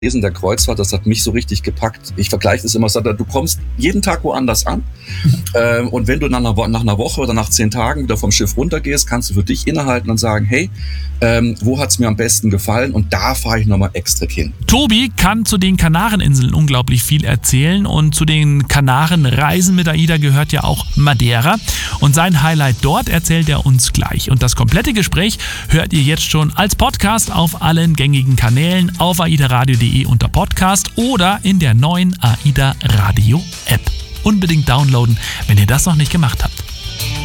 Lesen der Kreuzfahrt, das hat mich so richtig gepackt. Ich vergleiche das immer, du kommst jeden Tag woanders an und wenn du nach einer Woche oder nach 10 Tagen wieder vom Schiff runtergehst, kannst du für dich innehalten und sagen, hey, wo hat's mir am besten gefallen und da fahre ich nochmal extra hin. Tobi kann zu den Kanareninseln unglaublich viel erzählen und zu den Kanarenreisen mit AIDA gehört ja auch Madeira und sein Highlight dort erzählt er uns gleich. Und das komplette Gespräch hört ihr jetzt schon als Podcast auf allen gängigen Kanälen, auf aidaradio.de unter Podcast oder in der neuen AIDA Radio App. Unbedingt downloaden, wenn ihr das noch nicht gemacht habt.